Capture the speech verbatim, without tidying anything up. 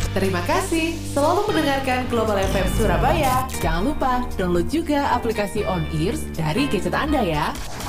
Terima kasih selalu mendengarkan Global F M Surabaya. Jangan lupa download juga aplikasi On Ears dari gadget Anda ya.